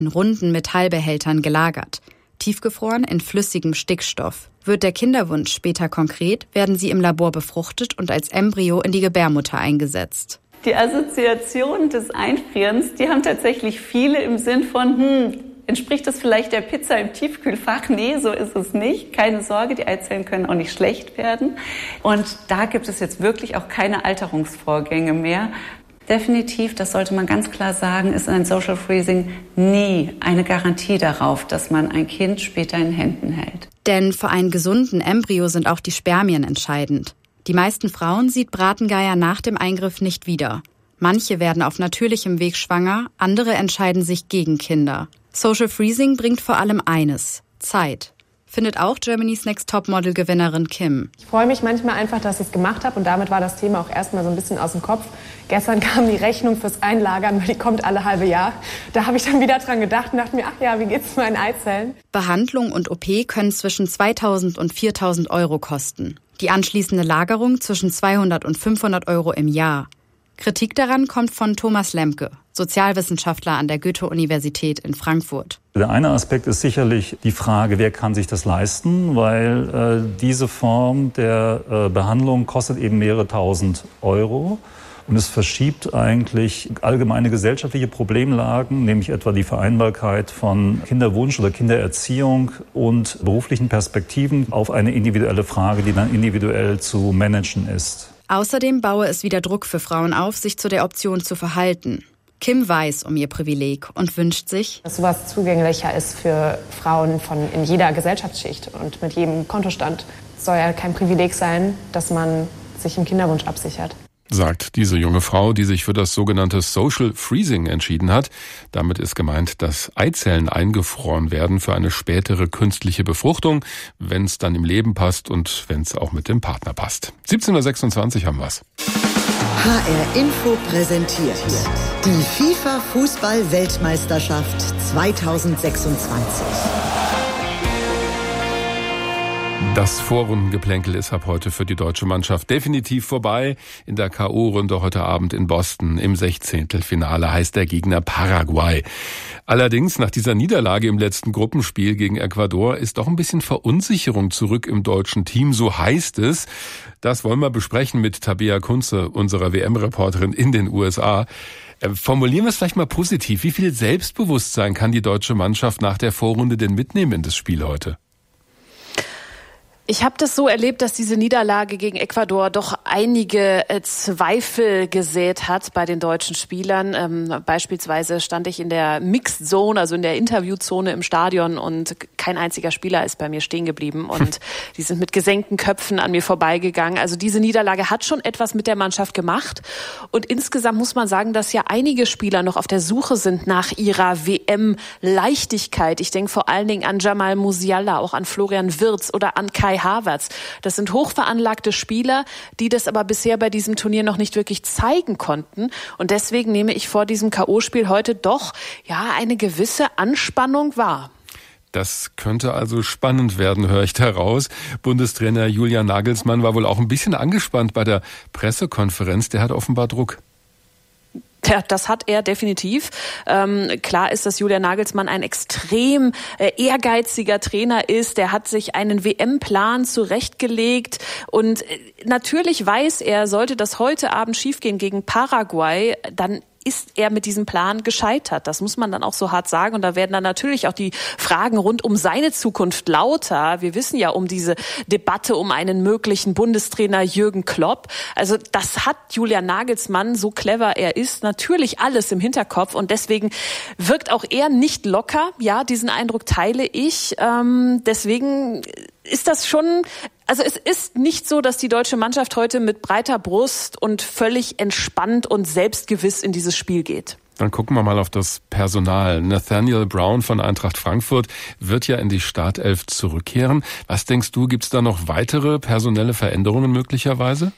in runden Metallbehältern gelagert. Tiefgefroren in flüssigem Stickstoff. Wird der Kinderwunsch später konkret, werden sie im Labor befruchtet und als Embryo in die Gebärmutter eingesetzt. Die Assoziation des Einfrierens, die haben tatsächlich viele im Sinn von, entspricht das vielleicht der Pizza im Tiefkühlfach? Nee, so ist es nicht. Keine Sorge, die Eizellen können auch nicht schlecht werden. Und da gibt es jetzt wirklich auch keine Alterungsvorgänge mehr. Definitiv, das sollte man ganz klar sagen, ist ein Social Freezing nie eine Garantie darauf, dass man ein Kind später in Händen hält. Denn für einen gesunden Embryo sind auch die Spermien entscheidend. Die meisten Frauen sieht Bratengeier nach dem Eingriff nicht wieder. Manche werden auf natürlichem Weg schwanger, andere entscheiden sich gegen Kinder. Social Freezing bringt vor allem eines: Zeit. Findet auch Germany's Next Topmodel-Gewinnerin Kim. Ich freue mich manchmal einfach, dass ich es gemacht habe und damit war das Thema auch erstmal so ein bisschen aus dem Kopf. Gestern kam die Rechnung fürs Einlagern, weil die kommt alle halbe Jahr. Da habe ich dann wieder dran gedacht und dachte mir, ach ja, wie geht's meinen Eizellen? Behandlung und OP können zwischen 2.000 und 4.000 Euro kosten. Die anschließende Lagerung zwischen 200 und 500 Euro im Jahr. Kritik daran kommt von Thomas Lemke, Sozialwissenschaftler an der Goethe-Universität in Frankfurt. Der eine Aspekt ist sicherlich die Frage, wer kann sich das leisten, weil diese Form der Behandlung kostet eben mehrere tausend Euro. Und es verschiebt eigentlich allgemeine gesellschaftliche Problemlagen, nämlich etwa die Vereinbarkeit von Kinderwunsch oder Kindererziehung und beruflichen Perspektiven auf eine individuelle Frage, die dann individuell zu managen ist. Außerdem baue es wieder Druck für Frauen auf, sich zu der Option zu verhalten. Kim weiß um ihr Privileg und wünscht sich, dass sowas zugänglicher ist für Frauen in jeder Gesellschaftsschicht und mit jedem Kontostand. Es soll ja kein Privileg sein, dass man sich im Kinderwunsch absichert. Sagt diese junge Frau, die sich für das sogenannte Social Freezing entschieden hat. Damit ist gemeint, dass Eizellen eingefroren werden für eine spätere künstliche Befruchtung, wenn es dann im Leben passt und wenn es auch mit dem Partner passt. 17.26 Uhr haben wir's. HR Info präsentiert die FIFA-Fußball-Weltmeisterschaft 2026. Das Vorrundengeplänkel ist ab heute für die deutsche Mannschaft definitiv vorbei. In der K.O.-Runde heute Abend in Boston im 16. Finale heißt der Gegner Paraguay. Allerdings nach dieser Niederlage im letzten Gruppenspiel gegen Ecuador ist doch ein bisschen Verunsicherung zurück im deutschen Team, so heißt es. Das wollen wir besprechen mit Tabea Kunze, unserer WM-Reporterin in den USA. Formulieren wir es vielleicht mal positiv. Wie viel Selbstbewusstsein kann die deutsche Mannschaft nach der Vorrunde denn mitnehmen in das Spiel heute? Ich habe das so erlebt, dass diese Niederlage gegen Ecuador doch einige Zweifel gesät hat bei den deutschen Spielern. Beispielsweise stand ich in der Mixed Zone, also in der Interviewzone im Stadion, und kein einziger Spieler ist bei mir stehen geblieben und die sind mit gesenkten Köpfen an mir vorbeigegangen. Also diese Niederlage hat schon etwas mit der Mannschaft gemacht und insgesamt muss man sagen, dass ja einige Spieler noch auf der Suche sind nach ihrer WM-Leichtigkeit. Ich denke vor allen Dingen an Jamal Musiala, auch an Florian Wirtz oder an Kai Havertz. Das sind hochveranlagte Spieler, die das aber bisher bei diesem Turnier noch nicht wirklich zeigen konnten. Und deswegen nehme ich vor diesem K.O.-Spiel heute doch eine gewisse Anspannung wahr. Das könnte also spannend werden, höre ich daraus. Bundestrainer Julian Nagelsmann war wohl auch ein bisschen angespannt bei der Pressekonferenz. Der hat offenbar Druck. Ja, das hat er definitiv. Klar ist, dass Julian Nagelsmann ein extrem ehrgeiziger Trainer ist. Der hat sich einen WM-Plan zurechtgelegt und natürlich weiß er, sollte das heute Abend schiefgehen gegen Paraguay, dann ist er mit diesem Plan gescheitert. Das muss man dann auch so hart sagen. Und da werden dann natürlich auch die Fragen rund um seine Zukunft lauter. Wir wissen ja um diese Debatte um einen möglichen Bundestrainer Jürgen Klopp. Also das hat Julian Nagelsmann, so clever er ist, natürlich alles im Hinterkopf. Und deswegen wirkt auch er nicht locker. Ja, diesen Eindruck teile ich. Deswegen ist das schon... Also es ist nicht so, dass die deutsche Mannschaft heute mit breiter Brust und völlig entspannt und selbstgewiss in dieses Spiel geht. Dann gucken wir mal auf das Personal. Nathaniel Brown von Eintracht Frankfurt wird ja in die Startelf zurückkehren. Was denkst du, gibt es da noch weitere personelle Veränderungen möglicherweise?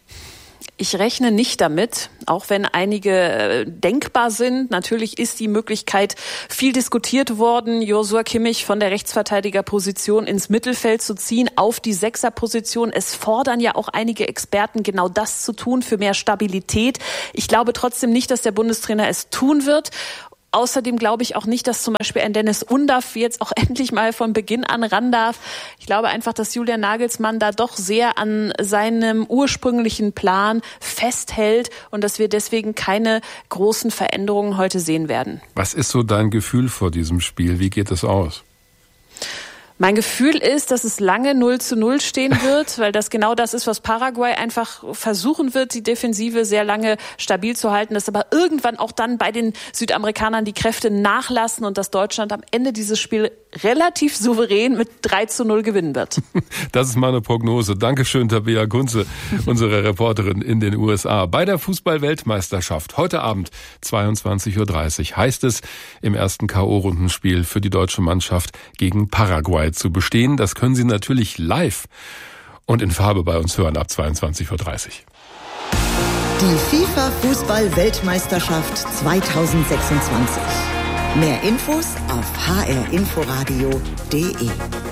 Ich rechne nicht damit, auch wenn einige denkbar sind. Natürlich ist die Möglichkeit viel diskutiert worden, Joshua Kimmich von der Rechtsverteidigerposition ins Mittelfeld zu ziehen, auf die Sechserposition. Es fordern ja auch einige Experten, genau das zu tun, für mehr Stabilität. Ich glaube trotzdem nicht, dass der Bundestrainer es tun wird. Außerdem glaube ich auch nicht, dass zum Beispiel ein Dennis Undaff jetzt auch endlich mal von Beginn an ran darf. Ich glaube einfach, dass Julian Nagelsmann da doch sehr an seinem ursprünglichen Plan festhält und dass wir deswegen keine großen Veränderungen heute sehen werden. Was ist so dein Gefühl vor diesem Spiel? Wie geht es aus? Mein Gefühl ist, dass es lange 0:0 stehen wird, weil das genau das ist, was Paraguay einfach versuchen wird, die Defensive sehr lange stabil zu halten, dass aber irgendwann auch dann bei den Südamerikanern die Kräfte nachlassen und dass Deutschland am Ende dieses Spiel relativ souverän mit 3:0 gewinnen wird. Das ist meine Prognose. Dankeschön, Tabea Kunze, unsere Reporterin in den USA. Bei der Fußball-Weltmeisterschaft heute Abend 22:30 Uhr heißt es im ersten K.O.-Rundenspiel für die deutsche Mannschaft gegen Paraguay zu bestehen. Das können Sie natürlich live und in Farbe bei uns hören ab 22:30 Uhr. Die FIFA-Fußball-Weltmeisterschaft 2026. Mehr Infos auf hrinforadio.de.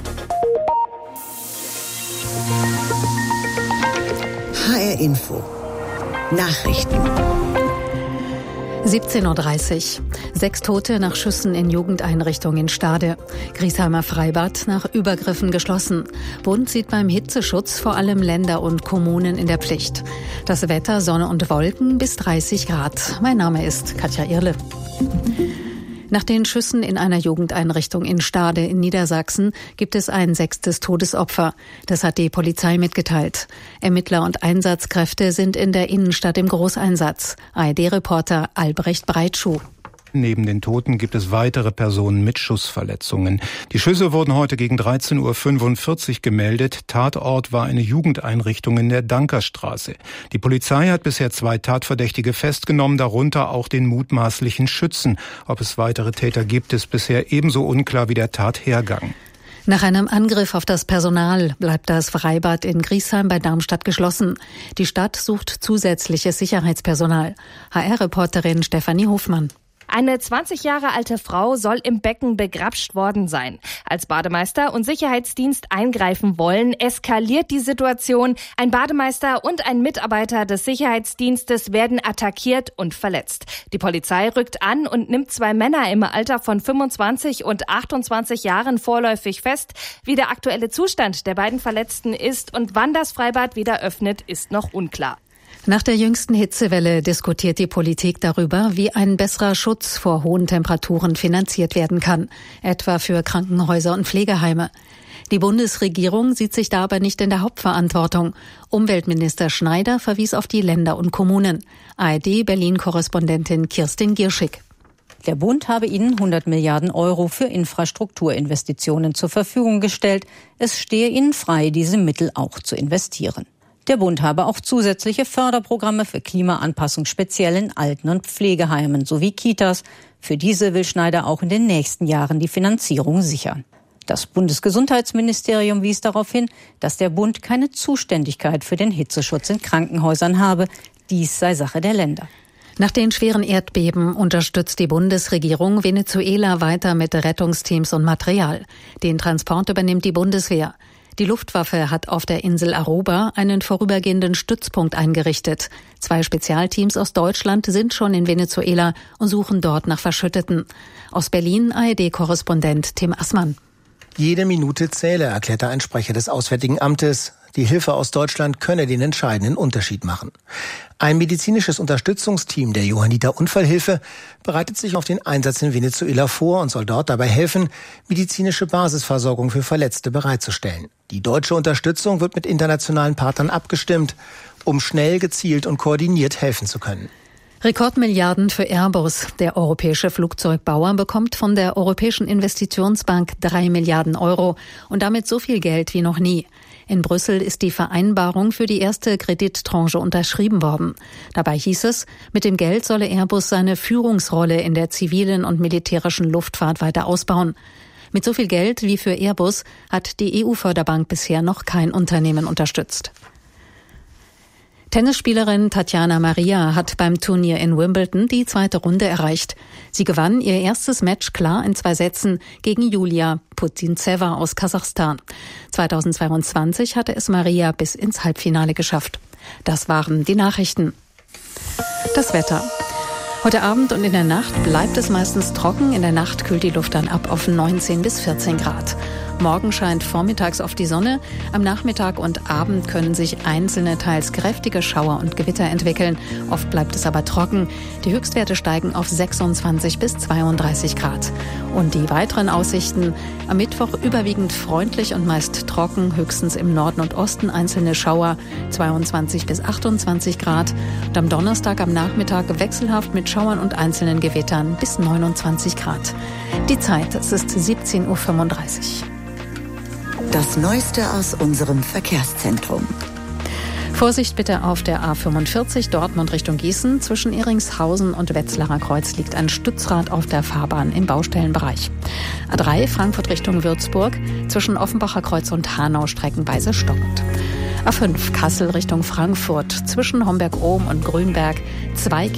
HR Info. Nachrichten. 17:30 Uhr. 6 Tote nach Schüssen in Jugendeinrichtung in Stade. Griesheimer Freibad nach Übergriffen geschlossen. Bund sieht beim Hitzeschutz vor allem Länder und Kommunen in der Pflicht. Das Wetter, Sonne und Wolken bis 30 Grad. Mein Name ist Katja Irle. Nach den Schüssen in einer Jugendeinrichtung in Stade in Niedersachsen gibt es ein 6. Todesopfer. Das hat die Polizei mitgeteilt. Ermittler und Einsatzkräfte sind in der Innenstadt im Großeinsatz. ARD-Reporter Albrecht Breitschuh. Neben den Toten gibt es weitere Personen mit Schussverletzungen. Die Schüsse wurden heute gegen 13:45 Uhr gemeldet. Tatort war eine Jugendeinrichtung in der Dankerstraße. Die Polizei hat bisher 2 Tatverdächtige festgenommen, darunter auch den mutmaßlichen Schützen. Ob es weitere Täter gibt, ist bisher ebenso unklar wie der Tathergang. Nach einem Angriff auf das Personal bleibt das Freibad in Griesheim bei Darmstadt geschlossen. Die Stadt sucht zusätzliches Sicherheitspersonal. HR-Reporterin Stefanie Hofmann. Eine 20 Jahre alte Frau soll im Becken begrapscht worden sein. Als Bademeister und Sicherheitsdienst eingreifen wollen, eskaliert die Situation. Ein Bademeister und ein Mitarbeiter des Sicherheitsdienstes werden attackiert und verletzt. Die Polizei rückt an und nimmt 2 Männer im Alter von 25 und 28 Jahren vorläufig fest. Wie der aktuelle Zustand der beiden Verletzten ist und wann das Freibad wieder öffnet, ist noch unklar. Nach der jüngsten Hitzewelle diskutiert die Politik darüber, wie ein besserer Schutz vor hohen Temperaturen finanziert werden kann, etwa für Krankenhäuser und Pflegeheime. Die Bundesregierung sieht sich da aber nicht in der Hauptverantwortung. Umweltminister Schneider verwies auf die Länder und Kommunen. ARD-Berlin-Korrespondentin Kirstin Gierschig. Der Bund habe ihnen 100 Milliarden Euro für Infrastrukturinvestitionen zur Verfügung gestellt. Es stehe ihnen frei, diese Mittel auch zu investieren. Der Bund habe auch zusätzliche Förderprogramme für Klimaanpassung speziell in Alten- und Pflegeheimen sowie Kitas. Für diese will Schneider auch in den nächsten Jahren die Finanzierung sichern. Das Bundesgesundheitsministerium wies darauf hin, dass der Bund keine Zuständigkeit für den Hitzeschutz in Krankenhäusern habe. Dies sei Sache der Länder. Nach den schweren Erdbeben unterstützt die Bundesregierung Venezuela weiter mit Rettungsteams und Material. Den Transport übernimmt die Bundeswehr. Die Luftwaffe hat auf der Insel Aruba einen vorübergehenden Stützpunkt eingerichtet. 2 Spezialteams aus Deutschland sind schon in Venezuela und suchen dort nach Verschütteten. Aus Berlin ARD-Korrespondent Tim Assmann. Jede Minute zähle, erklärte ein Sprecher des Auswärtigen Amtes. Die Hilfe aus Deutschland könne den entscheidenden Unterschied machen. Ein medizinisches Unterstützungsteam der Johanniter Unfallhilfe bereitet sich auf den Einsatz in Venezuela vor und soll dort dabei helfen, medizinische Basisversorgung für Verletzte bereitzustellen. Die deutsche Unterstützung wird mit internationalen Partnern abgestimmt, um schnell, gezielt und koordiniert helfen zu können. Rekordmilliarden für Airbus. Der europäische Flugzeugbauer bekommt von der Europäischen Investitionsbank 3 Milliarden Euro und damit so viel Geld wie noch nie. In Brüssel ist die Vereinbarung für die erste Kredittranche unterschrieben worden. Dabei hieß es, mit dem Geld solle Airbus seine Führungsrolle in der zivilen und militärischen Luftfahrt weiter ausbauen. Mit so viel Geld wie für Airbus hat die EU-Förderbank bisher noch kein Unternehmen unterstützt. Tennisspielerin Tatjana Maria hat beim Turnier in Wimbledon die 2. Runde erreicht. Sie gewann ihr erstes Match klar in 2 Sätzen gegen Julia Putintseva aus Kasachstan. 2022 hatte es Maria bis ins Halbfinale geschafft. Das waren die Nachrichten. Das Wetter. Heute Abend und in der Nacht bleibt es meistens trocken. In der Nacht kühlt die Luft dann ab auf 19 bis 14 Grad. Morgen scheint vormittags oft die Sonne. Am Nachmittag und Abend können sich einzelne, teils kräftige Schauer und Gewitter entwickeln. Oft bleibt es aber trocken. Die Höchstwerte steigen auf 26 bis 32 Grad. Und die weiteren Aussichten: am Mittwoch überwiegend freundlich und meist trocken, höchstens im Norden und Osten einzelne Schauer, 22 bis 28 Grad. Und am Donnerstag am Nachmittag wechselhaft mit Schauern und einzelnen Gewittern bis 29 Grad. Die Zeit, es ist 17:35 Uhr. Das Neueste aus unserem Verkehrszentrum. Vorsicht bitte auf der A45 Dortmund Richtung Gießen. Zwischen Ehringshausen und Wetzlarer Kreuz liegt ein Stützrad auf der Fahrbahn im Baustellenbereich. A3 Frankfurt Richtung Würzburg. Zwischen Offenbacher Kreuz und Hanau streckenweise stockend. A5 Kassel Richtung Frankfurt. Zwischen Homberg-Ohm und Grünberg 2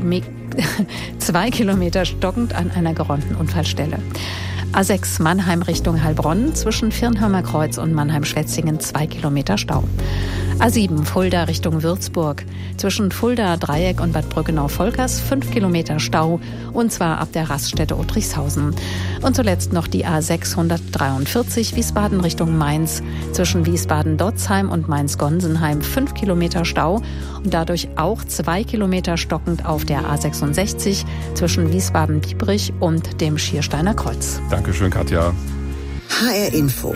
Kilometer stockend an einer geräumten Unfallstelle. A6 Mannheim Richtung Heilbronn, zwischen Firnheimer Kreuz und Mannheim-Schwetzingen 2 Kilometer Stau. A7 Fulda Richtung Würzburg, zwischen Fulda Dreieck und Bad Brückenau-Volkers 5 Kilometer Stau, und zwar ab der Raststätte Ottrichshausen. Und zuletzt noch die A643 Wiesbaden Richtung Mainz, zwischen Wiesbaden-Dotzheim und Mainz-Gonsenheim 5 Kilometer Stau und dadurch auch 2 Kilometer stockend auf der A66 zwischen Wiesbaden-Biebrich und dem Schiersteiner Kreuz. Dankeschön, Katja. HR Info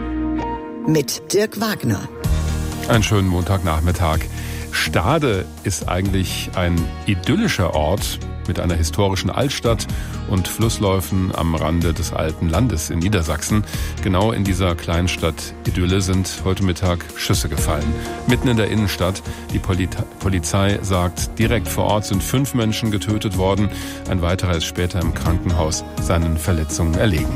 mit Dirk Wagner. Einen schönen Montagnachmittag. Stade ist eigentlich ein idyllischer Ort mit einer historischen Altstadt und Flussläufen am Rande des alten Landes in Niedersachsen. Genau in dieser Kleinstadt Idylle sind heute Mittag Schüsse gefallen. Mitten in der Innenstadt. Die Polizei sagt, direkt vor Ort sind 5 Menschen getötet worden. Ein weiterer ist später im Krankenhaus seinen Verletzungen erlegen.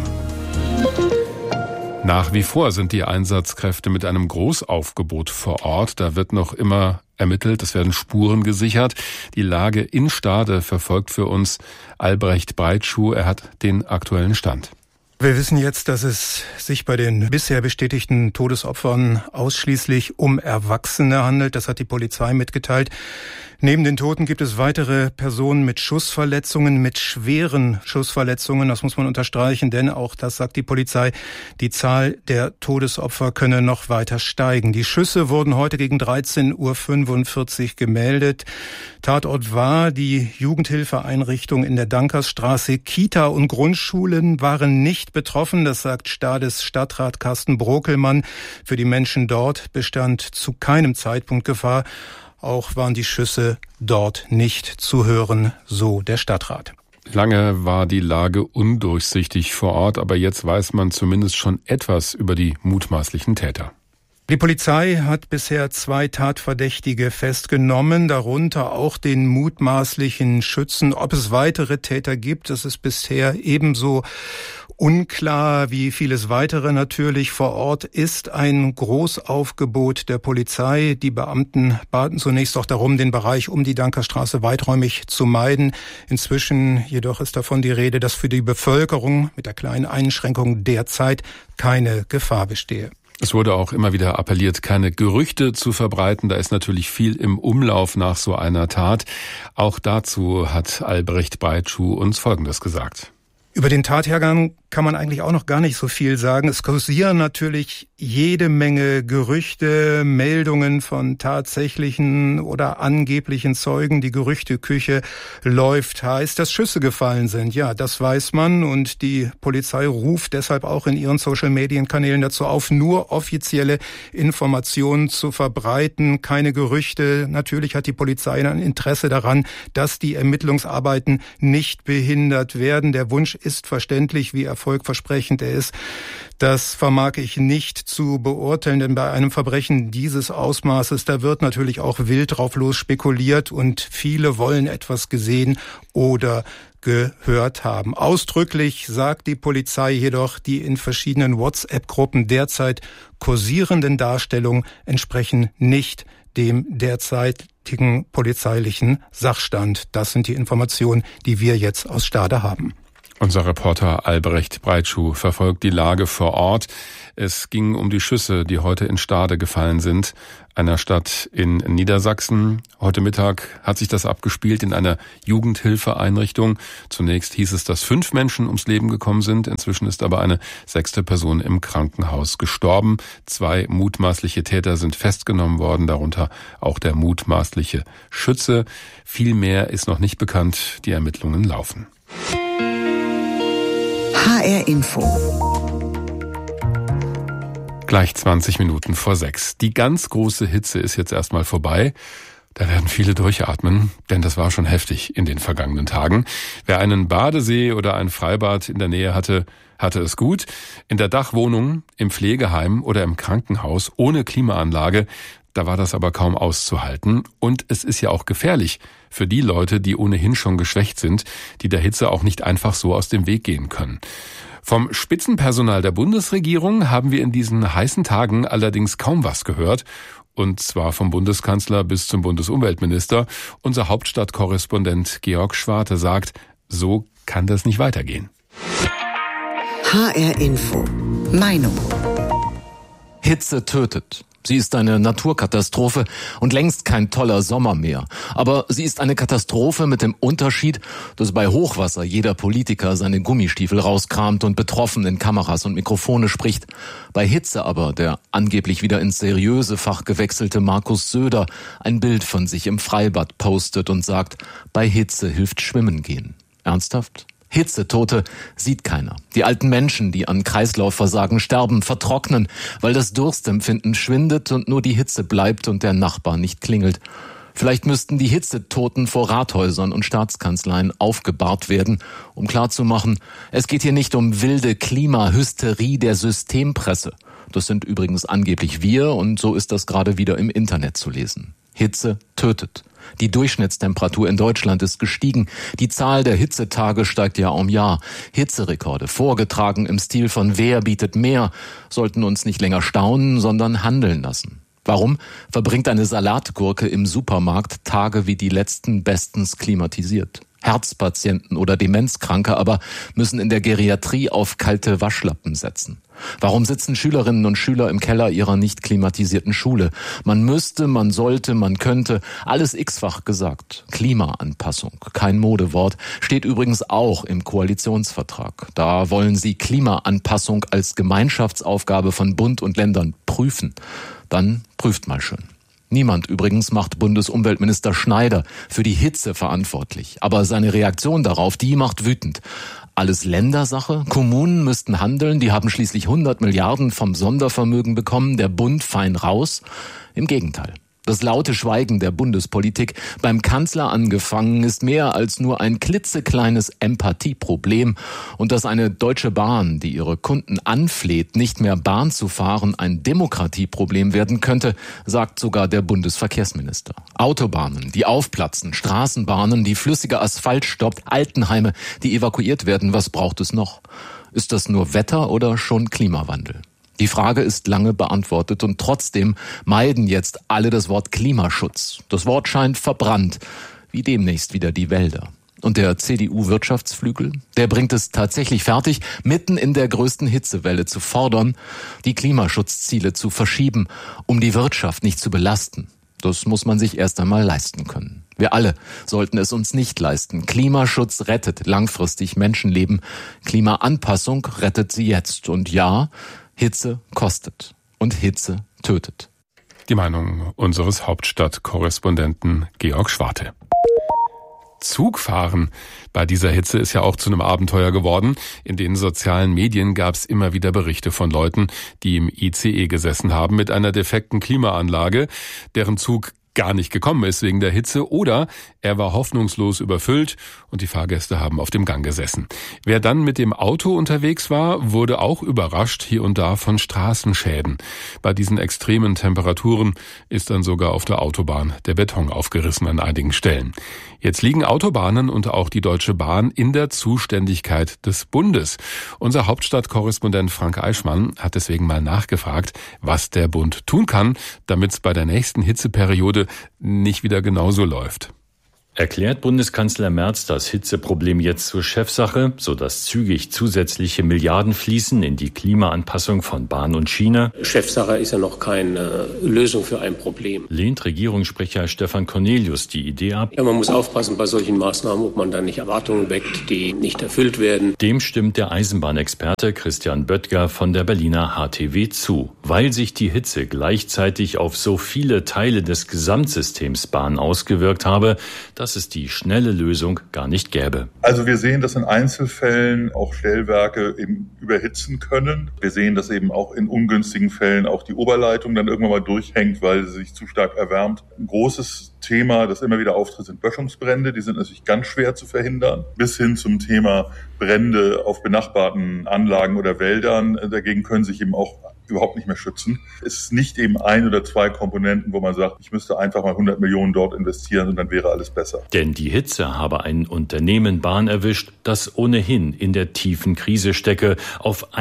Nach wie vor sind die Einsatzkräfte mit einem Großaufgebot vor Ort. Da wird noch immer ermittelt, es werden Spuren gesichert. Die Lage in Stade verfolgt für uns Albrecht Breitschuh. Er hat den aktuellen Stand. Wir wissen jetzt, dass es sich bei den bisher bestätigten Todesopfern ausschließlich um Erwachsene handelt. Das hat die Polizei mitgeteilt. Neben den Toten gibt es weitere Personen mit Schussverletzungen, mit schweren Schussverletzungen. Das muss man unterstreichen, denn auch das sagt die Polizei, die Zahl der Todesopfer könne noch weiter steigen. Die Schüsse wurden heute gegen 13:45 Uhr gemeldet. Tatort war die Jugendhilfeeinrichtung in der Dankersstraße. Kita und Grundschulen waren nicht betroffen, das sagt Stades Stadtrat Carsten Brokelmann. Für die Menschen dort bestand zu keinem Zeitpunkt Gefahr. Auch waren die Schüsse dort nicht zu hören, so der Stadtrat. Lange war die Lage undurchsichtig vor Ort, aber jetzt weiß man zumindest schon etwas über die mutmaßlichen Täter. Die Polizei hat bisher 2 Tatverdächtige festgenommen, darunter auch den mutmaßlichen Schützen. Ob es weitere Täter gibt, das ist bisher ebenso unklar wie vieles weitere natürlich. Vor Ort ist ein Großaufgebot der Polizei. Die Beamten baten zunächst auch darum, den Bereich um die Dankerstraße weiträumig zu meiden. Inzwischen jedoch ist davon die Rede, dass für die Bevölkerung mit der kleinen Einschränkung derzeit keine Gefahr bestehe. Es wurde auch immer wieder appelliert, keine Gerüchte zu verbreiten. Da ist natürlich viel im Umlauf nach so einer Tat. Auch dazu hat Albrecht Breitschuh uns Folgendes gesagt. Über den Tathergang kann man eigentlich auch noch gar nicht so viel sagen. Es kursieren natürlich jede Menge Gerüchte, Meldungen von tatsächlichen oder angeblichen Zeugen. Die Gerüchteküche läuft heiß, dass Schüsse gefallen sind. Ja, das weiß man, und die Polizei ruft deshalb auch in ihren Social-Medien-Kanälen dazu auf, nur offizielle Informationen zu verbreiten, keine Gerüchte. Natürlich hat die Polizei ein Interesse daran, dass die Ermittlungsarbeiten nicht behindert werden. Der Wunsch ist verständlich, wie erfolgversprechend er ist. Das vermag ich nicht zu beurteilen, denn bei einem Verbrechen dieses Ausmaßes, da wird natürlich auch wild drauf los spekuliert und viele wollen etwas gesehen oder gehört haben. Ausdrücklich sagt die Polizei jedoch, die in verschiedenen WhatsApp-Gruppen derzeit kursierenden Darstellungen entsprechen nicht dem derzeitigen polizeilichen Sachstand. Das sind die Informationen, die wir jetzt aus Stade haben. Unser Reporter Albrecht Breitschuh verfolgt die Lage vor Ort. Es ging um die Schüsse, die heute in Stade gefallen sind, einer Stadt in Niedersachsen. Heute Mittag hat sich das abgespielt in einer Jugendhilfeeinrichtung. Zunächst hieß es, dass 5 Menschen ums Leben gekommen sind. Inzwischen ist aber eine 6. Person im Krankenhaus gestorben. 2 mutmaßliche Täter sind festgenommen worden, darunter auch der mutmaßliche Schütze. Viel mehr ist noch nicht bekannt. Die Ermittlungen laufen. HR Info. Gleich 20 Minuten vor 6. Die ganz große Hitze ist jetzt erstmal vorbei. Da werden viele durchatmen, denn das war schon heftig in den vergangenen Tagen. Wer einen Badesee oder ein Freibad in der Nähe hatte, hatte es gut. In der Dachwohnung, im Pflegeheim oder im Krankenhaus ohne Klimaanlage, da war das aber kaum auszuhalten. Und es ist ja auch gefährlich für die Leute, die ohnehin schon geschwächt sind, die der Hitze auch nicht einfach so aus dem Weg gehen können. Vom Spitzenpersonal der Bundesregierung haben wir in diesen heißen Tagen allerdings kaum was gehört. Und zwar vom Bundeskanzler bis zum Bundesumweltminister. Unser Hauptstadtkorrespondent Georg Schwarte sagt, so kann das nicht weitergehen. HR Info. Meinung. Hitze tötet. Sie ist eine Naturkatastrophe und längst kein toller Sommer mehr. Aber sie ist eine Katastrophe mit dem Unterschied, dass bei Hochwasser jeder Politiker seine Gummistiefel rauskramt und betroffen in Kameras und Mikrofone spricht. Bei Hitze aber der angeblich wieder ins seriöse Fach gewechselte Markus Söder ein Bild von sich im Freibad postet und sagt, bei Hitze hilft Schwimmen gehen. Ernsthaft? Hitzetote sieht keiner. Die alten Menschen, die an Kreislaufversagen sterben, vertrocknen, weil das Durstempfinden schwindet und nur die Hitze bleibt und der Nachbar nicht klingelt. Vielleicht müssten die Hitzetoten vor Rathäusern und Staatskanzleien aufgebahrt werden, um klarzumachen, es geht hier nicht um wilde Klimahysterie der Systempresse. Das sind übrigens angeblich wir und so ist das gerade wieder im Internet zu lesen. Hitze tötet. Die Durchschnittstemperatur in Deutschland ist gestiegen. Die Zahl der Hitzetage steigt Jahr um Jahr. Hitzerekorde, vorgetragen im Stil von Wer bietet mehr, sollten uns nicht länger staunen, sondern handeln lassen. Warum verbringt eine Salatgurke im Supermarkt Tage wie die letzten bestens klimatisiert? Herzpatienten oder Demenzkranke aber müssen in der Geriatrie auf kalte Waschlappen setzen. Warum sitzen Schülerinnen und Schüler im Keller ihrer nicht klimatisierten Schule? Man müsste, man sollte, man könnte, alles x-fach gesagt. Klimaanpassung, kein Modewort, steht übrigens auch im Koalitionsvertrag. Da wollen sie Klimaanpassung als Gemeinschaftsaufgabe von Bund und Ländern prüfen. Dann prüft mal schön. Niemand übrigens macht Bundesumweltminister Schneider für die Hitze verantwortlich. Aber seine Reaktion darauf, die macht wütend. Alles Ländersache? Kommunen müssten handeln, die haben schließlich 100 Milliarden vom Sondervermögen bekommen, der Bund fein raus. Im Gegenteil. Das laute Schweigen der Bundespolitik, beim Kanzler angefangen, ist mehr als nur ein klitzekleines Empathieproblem. Und dass eine Deutsche Bahn, die ihre Kunden anfleht, nicht mehr Bahn zu fahren, ein Demokratieproblem werden könnte, sagt sogar der Bundesverkehrsminister. Autobahnen, die aufplatzen, Straßenbahnen, die flüssiger Asphalt stoppt, Altenheime, die evakuiert werden, was braucht es noch? Ist das nur Wetter oder schon Klimawandel? Die Frage ist lange beantwortet und trotzdem meiden jetzt alle das Wort Klimaschutz. Das Wort scheint verbrannt, wie demnächst wieder die Wälder. Und der CDU-Wirtschaftsflügel, der bringt es tatsächlich fertig, mitten in der größten Hitzewelle zu fordern, die Klimaschutzziele zu verschieben, um die Wirtschaft nicht zu belasten. Das muss man sich erst einmal leisten können. Wir alle sollten es uns nicht leisten. Klimaschutz rettet langfristig Menschenleben. Klimaanpassung rettet sie jetzt. Und ja, Hitze kostet und Hitze tötet. Die Meinung unseres Hauptstadtkorrespondenten Georg Schwarte. Zugfahren bei dieser Hitze ist ja auch zu einem Abenteuer geworden. In den sozialen Medien gab es immer wieder Berichte von Leuten, die im ICE gesessen haben mit einer defekten Klimaanlage, deren Zug gar nicht gekommen ist wegen der Hitze oder er war hoffnungslos überfüllt und die Fahrgäste haben auf dem Gang gesessen. Wer dann mit dem Auto unterwegs war, wurde auch überrascht hier und da von Straßenschäden. Bei diesen extremen Temperaturen ist dann sogar auf der Autobahn der Beton aufgerissen an einigen Stellen. Jetzt liegen Autobahnen und auch die Deutsche Bahn in der Zuständigkeit des Bundes. Unser Hauptstadtkorrespondent Frank Eichmann hat deswegen mal nachgefragt, was der Bund tun kann, damit es bei der nächsten Hitzeperiode nicht wieder genauso läuft. Erklärt Bundeskanzler Merz das Hitzeproblem jetzt zur Chefsache, sodass zügig zusätzliche Milliarden fließen in die Klimaanpassung von Bahn und Schiene? Chefsache ist ja noch keine Lösung für ein Problem. Lehnt Regierungssprecher Stefan Cornelius die Idee ab? Ja, man muss aufpassen bei solchen Maßnahmen, ob man da nicht Erwartungen weckt, die nicht erfüllt werden. Dem stimmt der Eisenbahnexperte Christian Böttger von der Berliner HTW zu. Weil sich die Hitze gleichzeitig auf so viele Teile des Gesamtsystems Bahn ausgewirkt habe, dass es die schnelle Lösung gar nicht gäbe. Also wir sehen, dass in Einzelfällen auch Stellwerke eben überhitzen können. Wir sehen, dass eben auch in ungünstigen Fällen auch die Oberleitung dann irgendwann mal durchhängt, weil sie sich zu stark erwärmt. Ein großes Thema, das immer wieder auftritt, sind Böschungsbrände. Die sind natürlich ganz schwer zu verhindern. Bis hin zum Thema Brände auf benachbarten Anlagen oder Wäldern. Dagegen können sich eben auch überhaupt nicht mehr schützen. Es ist nicht eben ein oder zwei Komponenten, wo man sagt, ich müsste einfach mal 100 Millionen dort investieren und dann wäre alles besser. Denn die Hitze habe ein Unternehmen Bahn erwischt, das ohnehin in der tiefen Krise stecke. Auf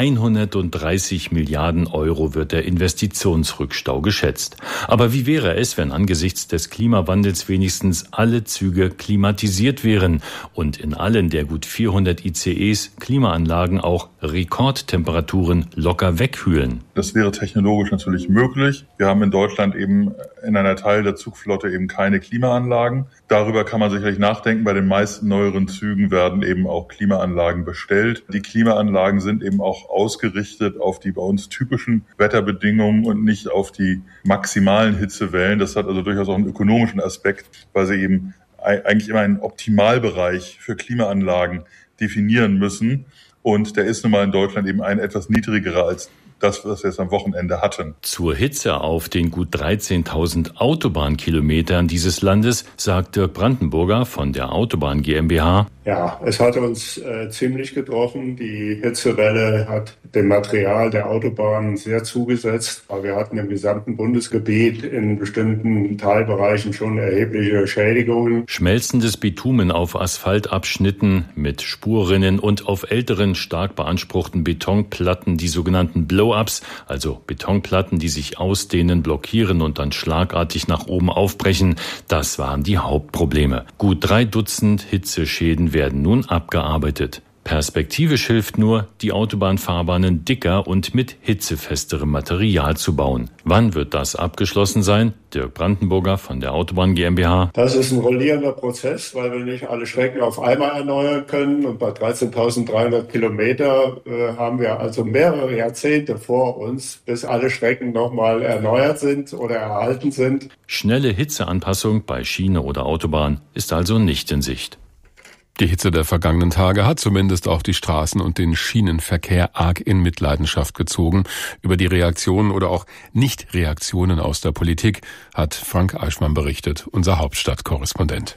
130 Milliarden Euro wird der Investitionsrückstau geschätzt. Aber wie wäre es, wenn angesichts des Klimawandels wenigstens alle Züge klimatisiert wären und in allen der gut 400 ICEs Klimaanlagen auch Rekordtemperaturen locker wegkühlen? Das wäre technologisch natürlich möglich. Wir haben in Deutschland eben in einer Teil der Zugflotte eben keine Klimaanlagen. Darüber kann man sicherlich nachdenken. Bei den meisten neueren Zügen werden eben auch Klimaanlagen bestellt. Die Klimaanlagen sind eben auch ausgerichtet auf die bei uns typischen Wetterbedingungen und nicht auf die maximalen Hitzewellen. Das hat also durchaus auch einen ökonomischen Aspekt, weil sie eben eigentlich immer einen Optimalbereich für Klimaanlagen definieren müssen. Und der ist nun mal in Deutschland eben ein etwas niedrigerer als das, was wir jetzt am Wochenende hatten. Zur Hitze auf den gut 13.000 Autobahnkilometern dieses Landes sagt Dirk Brandenburger von der Autobahn GmbH: Ja, es hat uns ziemlich getroffen. Die Hitzewelle hat dem Material der Autobahnen sehr zugesetzt. Aber wir hatten im gesamten Bundesgebiet in bestimmten Teilbereichen schon erhebliche Schädigungen. Schmelzendes Bitumen auf Asphaltabschnitten mit Spurrinnen und auf älteren, stark beanspruchten Betonplatten, die sogenannten Blow-ups, also Betonplatten, die sich ausdehnen, blockieren und dann schlagartig nach oben aufbrechen, das waren die Hauptprobleme. Gut 3 Dutzend Hitzeschäden werden nun abgearbeitet. Perspektivisch hilft nur, die Autobahnfahrbahnen dicker und mit hitzefesterem Material zu bauen. Wann wird das abgeschlossen sein? Dirk Brandenburger von der Autobahn GmbH: Das ist ein rollierender Prozess, weil wir nicht alle Strecken auf einmal erneuern können. Und bei 13.300 Kilometer haben wir also mehrere Jahrzehnte vor uns, bis alle Strecken nochmal erneuert sind oder erhalten sind. Schnelle Hitzeanpassung bei Schiene oder Autobahn ist also nicht in Sicht. Die Hitze der vergangenen Tage hat zumindest auch die Straßen- und den Schienenverkehr arg in Mitleidenschaft gezogen. Über die Reaktionen oder auch Nichtreaktionen aus der Politik hat Frank Eichmann berichtet, unser Hauptstadtkorrespondent.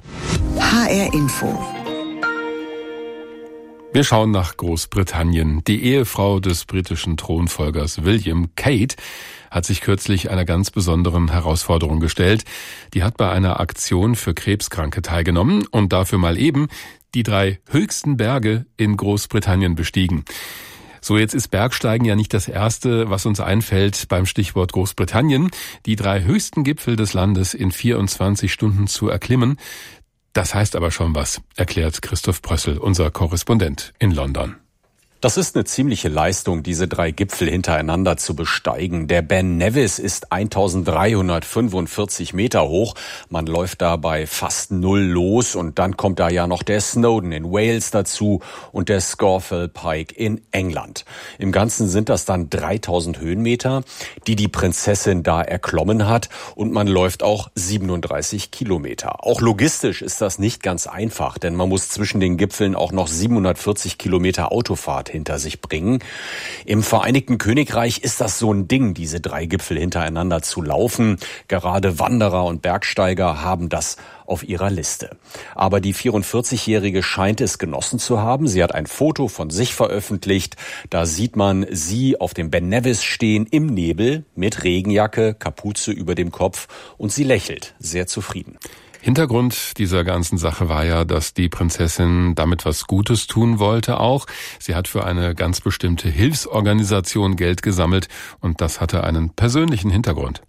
HR Info. Wir schauen nach Großbritannien. Die Ehefrau des britischen Thronfolgers William, Kate, hat sich kürzlich einer ganz besonderen Herausforderung gestellt. Die hat bei einer Aktion für Krebskranke teilgenommen und dafür mal eben die 3 höchsten Berge in Großbritannien bestiegen. So, jetzt ist Bergsteigen ja nicht das Erste, was uns einfällt beim Stichwort Großbritannien. Die 3 höchsten Gipfel des Landes in 24 Stunden zu erklimmen, das heißt aber schon was, erklärt Christoph Brössel, unser Korrespondent in London. Das ist eine ziemliche Leistung, diese 3 Gipfel hintereinander zu besteigen. Der Ben Nevis ist 1345 Meter hoch. Man läuft da bei fast 0 los und dann kommt da ja noch der Snowdon in Wales dazu und der Scafell Pike in England. Im Ganzen sind das dann 3000 Höhenmeter, die die Prinzessin da erklommen hat, und man läuft auch 37 Kilometer. Auch logistisch ist das nicht ganz einfach, denn man muss zwischen den Gipfeln auch noch 740 Kilometer Autofahrt hinter sich bringen. Im Vereinigten Königreich ist das so ein Ding, diese 3 Gipfel hintereinander zu laufen. Gerade Wanderer und Bergsteiger haben das auf ihrer Liste. Aber die 44-Jährige scheint es genossen zu haben. Sie hat ein Foto von sich veröffentlicht. Da sieht man sie auf dem Ben Nevis stehen im Nebel mit Regenjacke, Kapuze über dem Kopf, und sie lächelt sehr zufrieden. Hintergrund dieser ganzen Sache war ja, dass die Prinzessin damit was Gutes tun wollte auch. Sie hat für eine ganz bestimmte Hilfsorganisation Geld gesammelt und das hatte einen persönlichen Hintergrund.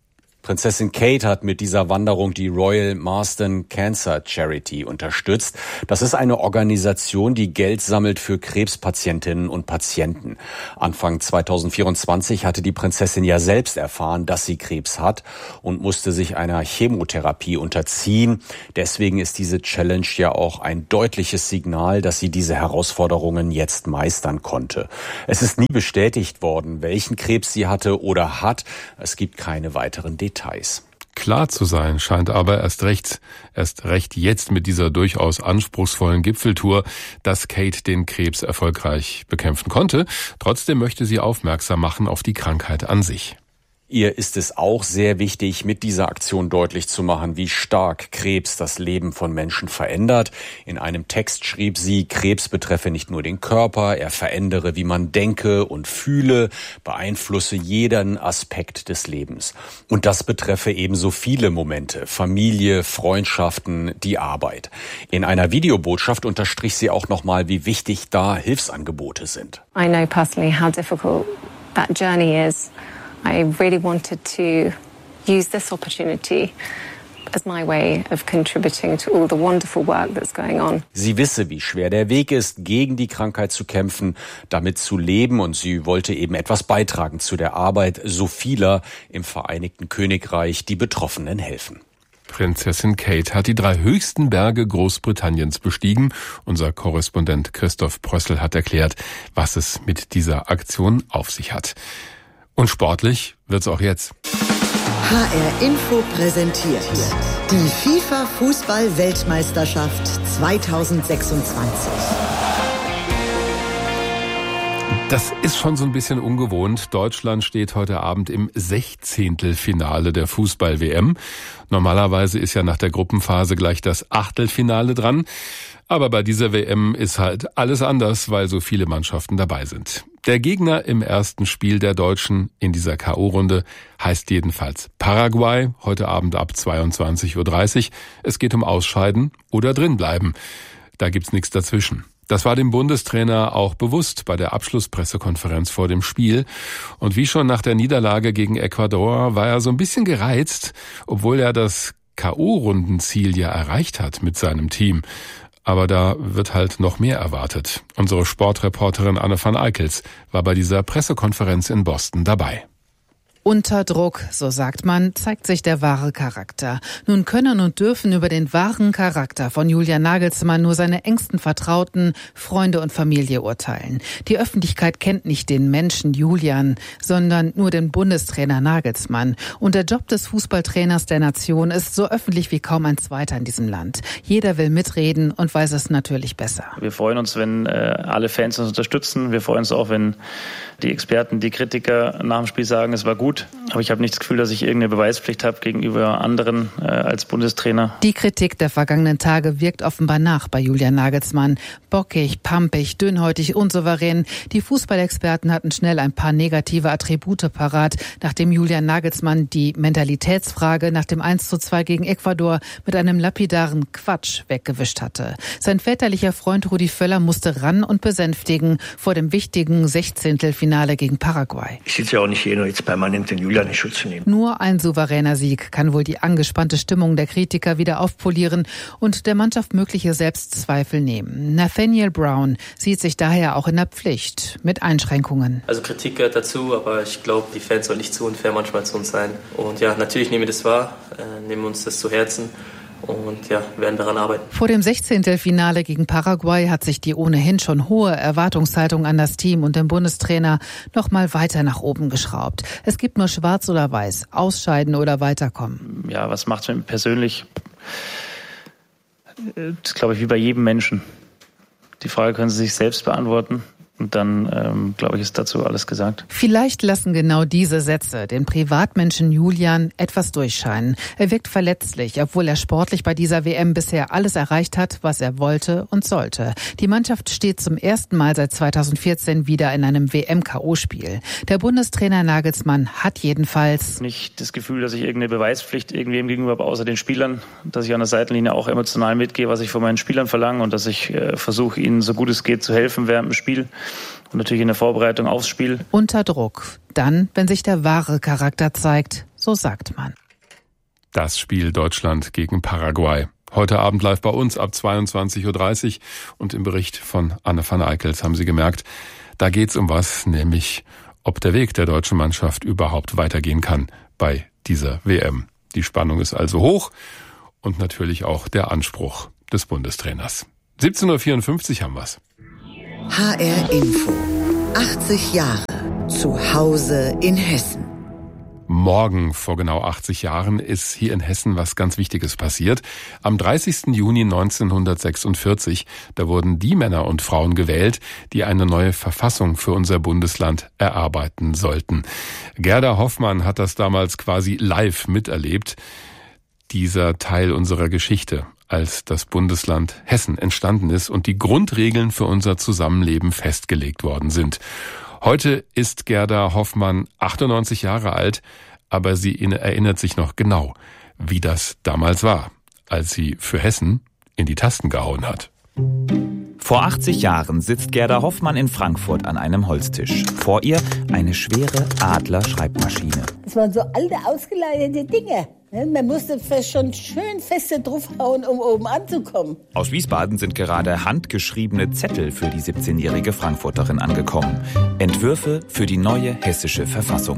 Prinzessin Kate hat mit dieser Wanderung die Royal Marsden Cancer Charity unterstützt. Das ist eine Organisation, die Geld sammelt für Krebspatientinnen und Patienten. Anfang 2024 hatte die Prinzessin ja selbst erfahren, dass sie Krebs hat und musste sich einer Chemotherapie unterziehen. Deswegen ist diese Challenge ja auch ein deutliches Signal, dass sie diese Herausforderungen jetzt meistern konnte. Es ist nie bestätigt worden, welchen Krebs sie hatte oder hat. Es gibt keine weiteren Details. Klar zu sein scheint aber erst recht jetzt mit dieser durchaus anspruchsvollen Gipfeltour, dass Kate den Krebs erfolgreich bekämpfen konnte. Trotzdem möchte sie aufmerksam machen auf die Krankheit an sich. Ihr ist es auch sehr wichtig, mit dieser Aktion deutlich zu machen, wie stark Krebs das Leben von Menschen verändert. In einem Text schrieb sie, Krebs betreffe nicht nur den Körper, er verändere, wie man denke und fühle, beeinflusse jeden Aspekt des Lebens. Und das betreffe ebenso viele Momente, Familie, Freundschaften, die Arbeit. In einer Videobotschaft unterstrich sie auch nochmal, wie wichtig da Hilfsangebote sind. I know personally how difficult that journey is. I really wanted to use this opportunity as my way of contributing to all the wonderful work that's going on. Sie wisse, wie schwer der Weg ist, gegen die Krankheit zu kämpfen, damit zu leben, und sie wollte eben etwas beitragen zu der Arbeit so vieler im Vereinigten Königreich, die Betroffenen helfen. Prinzessin Kate hat die 3 höchsten Berge Großbritanniens bestiegen. Unser Korrespondent Christoph Prössl hat erklärt, was es mit dieser Aktion auf sich hat. Und sportlich wird's auch jetzt. HR Info präsentiert die FIFA-Fußball-Weltmeisterschaft 2026. Das ist schon so ein bisschen ungewohnt. Deutschland steht heute Abend im 16. Finale der Fußball-WM. Normalerweise ist ja nach der Gruppenphase gleich das Achtelfinale dran. Aber bei dieser WM ist halt alles anders, weil so viele Mannschaften dabei sind. Der Gegner im ersten Spiel der Deutschen in dieser K.O.-Runde heißt jedenfalls Paraguay, heute Abend ab 22:30 Uhr. Es geht um Ausscheiden oder drinbleiben. Da gibt's nichts dazwischen. Das war dem Bundestrainer auch bewusst bei der Abschlusspressekonferenz vor dem Spiel. Und wie schon nach der Niederlage gegen Ecuador war er so ein bisschen gereizt, obwohl er das K.O.-Rundenziel ja erreicht hat mit seinem Team. Aber da wird halt noch mehr erwartet. Unsere Sportreporterin Anne van Eickels war bei dieser Pressekonferenz in Boston dabei. Unter Druck, so sagt man, zeigt sich der wahre Charakter. Nun können und dürfen über den wahren Charakter von Julian Nagelsmann nur seine engsten Vertrauten, Freunde und Familie urteilen. Die Öffentlichkeit kennt nicht den Menschen Julian, sondern nur den Bundestrainer Nagelsmann. Und der Job des Fußballtrainers der Nation ist so öffentlich wie kaum ein zweiter in diesem Land. Jeder will mitreden und weiß es natürlich besser. Wir freuen uns, wenn alle Fans uns unterstützen. Wir freuen uns auch, wenn die Experten, die Kritiker nach dem Spiel sagen, es war gut. Aber ich habe nicht das Gefühl, dass ich irgendeine Beweispflicht habe gegenüber anderen als Bundestrainer. Die Kritik der vergangenen Tage wirkt offenbar nach bei Julian Nagelsmann. Bockig, pampig, dünnhäutig, unsouverän. Die Fußballexperten hatten schnell ein paar negative Attribute parat, nachdem Julian Nagelsmann die Mentalitätsfrage nach dem 1:2 gegen Ecuador mit einem lapidaren Quatsch weggewischt hatte. Sein väterlicher Freund Rudi Völler musste ran und besänftigen vor dem wichtigen 16. Finale gegen Paraguay. Ich sitze ja auch nicht hier nur jetzt permanent den Julian in Schutz zu nehmen. Nur ein souveräner Sieg kann wohl die angespannte Stimmung der Kritiker wieder aufpolieren und der Mannschaft mögliche Selbstzweifel nehmen. Nathaniel Brown sieht sich daher auch in der Pflicht, mit Einschränkungen. Also Kritik gehört dazu, aber ich glaube, die Fans sollen nicht zu unfair manchmal zu uns sein. Und ja, natürlich nehmen wir das wahr, nehmen uns das zu Herzen. Und ja, werden daran arbeiten. Vor dem 16. Finale gegen Paraguay hat sich die ohnehin schon hohe Erwartungshaltung an das Team und den Bundestrainer noch mal weiter nach oben geschraubt. Es gibt nur schwarz oder weiß, ausscheiden oder weiterkommen. Ja, was macht es mit mir persönlich? Das glaube ich wie bei jedem Menschen. Die Frage können Sie sich selbst beantworten. Und dann, glaube ich, ist dazu alles gesagt. Vielleicht lassen genau diese Sätze den Privatmenschen Julian etwas durchscheinen. Er wirkt verletzlich, obwohl er sportlich bei dieser WM bisher alles erreicht hat, was er wollte und sollte. Die Mannschaft steht zum ersten Mal seit 2014 wieder in einem WM-K.O.-Spiel. Der Bundestrainer Nagelsmann hat jedenfalls nicht das Gefühl, dass ich irgendeine Beweispflicht irgendwem gegenüber habe, außer den Spielern. Dass ich an der Seitenlinie auch emotional mitgehe, was ich von meinen Spielern verlange und dass ich versuche, ihnen so gut es geht zu helfen während dem Spiel. Und natürlich in der Vorbereitung aufs Spiel. Unter Druck. Dann, wenn sich der wahre Charakter zeigt, so sagt man. Das Spiel Deutschland gegen Paraguay. Heute Abend live bei uns ab 22.30 Uhr und im Bericht von Anne van Eickels haben Sie gemerkt, da geht's um was, nämlich ob der Weg der deutschen Mannschaft überhaupt weitergehen kann bei dieser WM. Die Spannung ist also hoch und natürlich auch der Anspruch des Bundestrainers. 17.54 Uhr haben wir's. HR Info. 80 Jahre. Zu Hause in Hessen. Morgen vor genau 80 Jahren ist hier in Hessen was ganz Wichtiges passiert. Am 30. Juni 1946, da wurden die Männer und Frauen gewählt, die eine neue Verfassung für unser Bundesland erarbeiten sollten. Gerda Hoffmann hat das damals quasi live miterlebt. Dieser Teil unserer Geschichte, als das Bundesland Hessen entstanden ist und die Grundregeln für unser Zusammenleben festgelegt worden sind. Heute ist Gerda Hoffmann 98 Jahre alt, aber sie erinnert sich noch genau, wie das damals war, als sie für Hessen in die Tasten gehauen hat. Vor 80 Jahren sitzt Gerda Hoffmann in Frankfurt an einem Holztisch. Vor ihr eine schwere Adler-Schreibmaschine. Das waren so alte, ausgeleitete Dinge. Man musste schon schön feste draufhauen, um oben anzukommen. Aus Wiesbaden sind gerade handgeschriebene Zettel für die 17-jährige Frankfurterin angekommen. Entwürfe für die neue hessische Verfassung.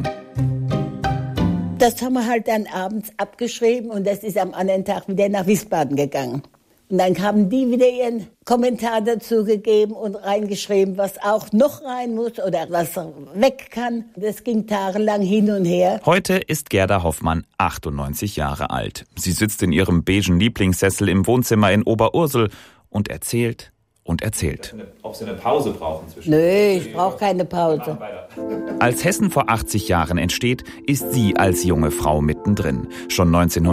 Das haben wir halt dann abends abgeschrieben und das ist am anderen Tag wieder nach Wiesbaden gegangen. Und dann haben die wieder ihren Kommentar dazu gegeben und reingeschrieben, was auch noch rein muss oder was weg kann. Das ging tagelang hin und her. Heute ist Gerda Hoffmann 98 Jahre alt. Sie sitzt in ihrem beigen Lieblingssessel im Wohnzimmer in Oberursel und erzählt und erzählt. Ob Sie eine Pause brauchen zwischen? Nö, ich brauche keine Pause. Als Hessen vor 80 Jahren entsteht, ist sie als junge Frau mittendrin. Schon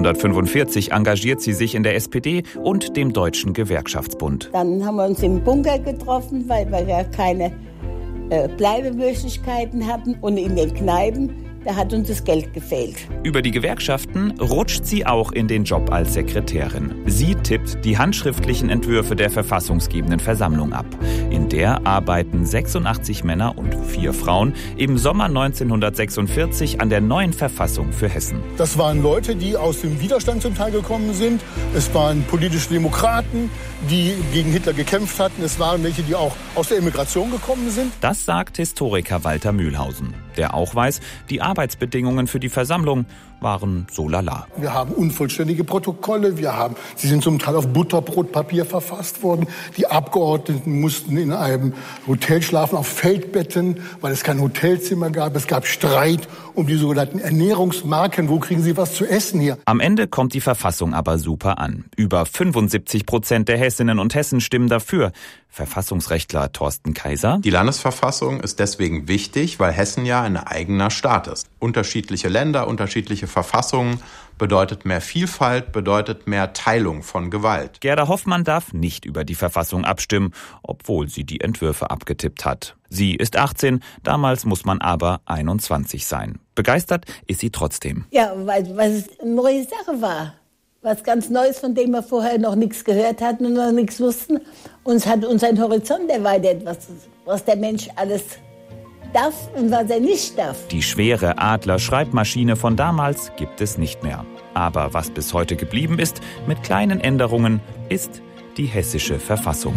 1945 engagiert sie sich in der SPD und dem Deutschen Gewerkschaftsbund. Dann haben wir uns im Bunker getroffen, weil wir ja keine Bleibemöglichkeiten hatten. Und in den Kneipen, da hat uns das Geld gefehlt. Über die Gewerkschaften rutscht sie auch in den Job als Sekretärin. Sie tippt die handschriftlichen Entwürfe der verfassungsgebenden Versammlung ab. In der arbeiten 86 Männer und 4 Frauen im Sommer 1946 an der neuen Verfassung für Hessen. Das waren Leute, die aus dem Widerstand zum Teil gekommen sind. Es waren politische Demokraten, die gegen Hitler gekämpft hatten. Es waren welche, die auch aus der Immigration gekommen sind. Das sagt Historiker Walter Mühlhausen, der auch weiß, die Arbeitsbedingungen für die Versammlung waren so lala. Wir haben unvollständige Protokolle, sie sind zum Teil auf Butterbrotpapier verfasst worden. Die Abgeordneten mussten in einem Hotel schlafen, auf Feldbetten, weil es kein Hotelzimmer gab. Es gab Streit um die sogenannten Ernährungsmarken. Wo kriegen Sie was zu essen hier? Am Ende kommt die Verfassung aber super an. Über 75% der Hessinnen und Hessen stimmen dafür. Verfassungsrechtler Thorsten Kaiser. Die Landesverfassung ist deswegen wichtig, weil Hessen ja ein eigener Staat ist. Unterschiedliche Länder, unterschiedliche Verfassungen bedeutet mehr Vielfalt, bedeutet mehr Teilung von Gewalt. Gerda Hoffmann darf nicht über die Verfassung abstimmen, obwohl sie die Entwürfe abgetippt hat. Sie ist 18, damals muss man aber 21 sein. Begeistert ist sie trotzdem. Ja, weil es eine neue Sache war. Was ganz Neues, von dem wir vorher noch nichts gehört hatten und noch nichts wussten. Uns hat unseren Horizont erweitert, was der Mensch alles darf und was er nicht darf. Die schwere Adler-Schreibmaschine von damals gibt es nicht mehr. Aber was bis heute geblieben ist, mit kleinen Änderungen, ist die hessische Verfassung.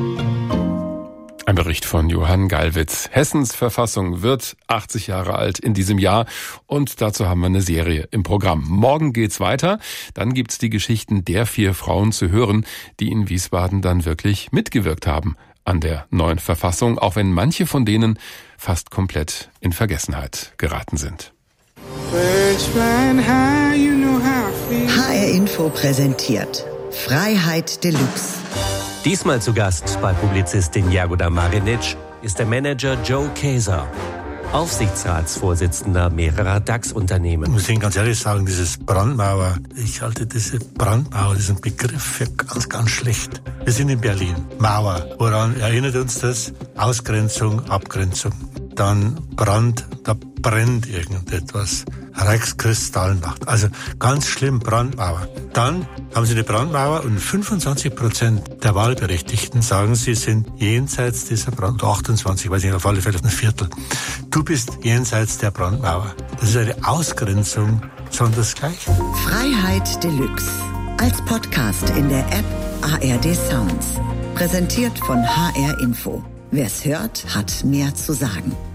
Ein Bericht von Johann Gallwitz. Hessens Verfassung wird 80 Jahre alt in diesem Jahr und dazu haben wir eine Serie im Programm. Morgen geht's weiter, dann gibt's die Geschichten der 4 Frauen zu hören, die in Wiesbaden dann wirklich mitgewirkt haben an der neuen Verfassung, auch wenn manche von denen fast komplett in Vergessenheit geraten sind. HR Info präsentiert Freiheit Deluxe. Diesmal zu Gast bei Publizistin Jagoda Marinic ist der Manager Joe Kaeser, Aufsichtsratsvorsitzender mehrerer DAX-Unternehmen. Ich muss Ihnen ganz ehrlich sagen, dieses Brandmauer, ich halte diese Brandmauer, diesen Begriff für ganz, ganz schlecht. Wir sind in Berlin. Mauer. Woran erinnert uns das? Ausgrenzung, Abgrenzung. Dann Brand, da brennt irgendetwas. Reichskristallnacht. Also ganz schlimm, Brandmauer. Dann haben Sie eine Brandmauer und 25% der Wahlberechtigten sagen, sie sind jenseits dieser Brandmauer. 28, weiß nicht, auf alle Fälle ein Viertel. Du bist jenseits der Brandmauer. Das ist eine Ausgrenzung sondersgleichen. Freiheit Deluxe. Als Podcast in der App ARD Sounds. Präsentiert von HR Info. Wer's hört, hat mehr zu sagen.